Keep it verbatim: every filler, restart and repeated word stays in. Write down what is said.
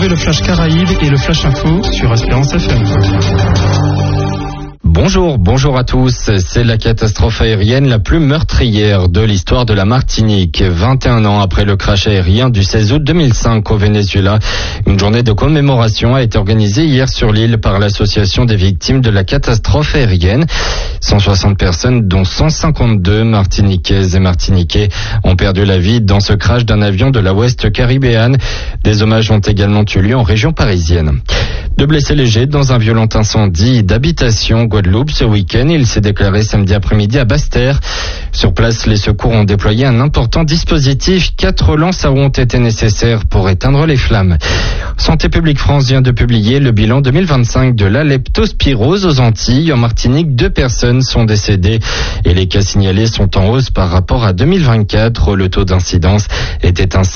retrouvez le Flash Caraïbes et le Flash Info sur Espérance F M. Bonjour, bonjour à tous. C'est la catastrophe aérienne la plus meurtrière de l'histoire de la Martinique. vingt et un ans après le crash aérien du seize août deux mille cinq au Venezuela, une journée de commémoration a été organisée hier sur l'île par l'association des victimes de la catastrophe aérienne. cent soixante personnes, dont cent cinquante-deux Martiniquaises et Martiniquais, ont perdu la vie dans ce crash d'un avion de la West Caribbean. Des hommages ont également eu lieu en région parisienne. Deux blessés légers dans un violent incendie d'habitation Guadeloupe ce week-end. Il s'est déclaré samedi après-midi à Basse-Terre. Sur place, les secours ont déployé un important dispositif. Quatre lances ont été nécessaires pour éteindre les flammes. Santé publique France vient de publier le bilan deux mille vingt-cinq de la leptospirose aux Antilles. En Martinique, deux personnes sont décédées et les cas signalés sont en hausse par rapport à deux mille vingt-quatre. Le taux d'incidence était ainsi